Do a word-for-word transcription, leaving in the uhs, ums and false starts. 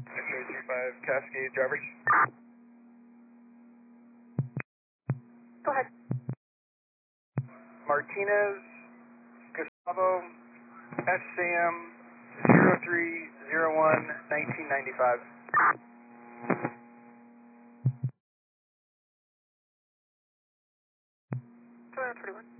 X-ray three five Cascade driver. Go ahead. Martinez, Gustavo, S M zero three zero one nineteen ninety-five. two forty-one.